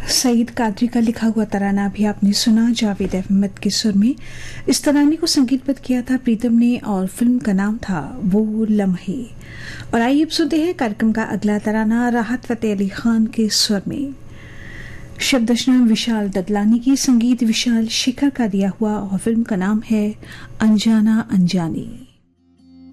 सईद कादरी का लिखा हुआ तराना भी आपने सुना जावेद अहमद के सुर में। इस तराने को संगीतबद्ध किया था प्रीतम ने और फिल्म का नाम था वो लम्हे। और आइए अब सुनते हैं कार्यक्रम का अगला तराना राहत फतेह अली खान के स्वर में। शब्द रचना विशाल ददलानी की, संगीत विशाल शेखर का दिया हुआ और फिल्म का नाम है अनजाना अनजानी।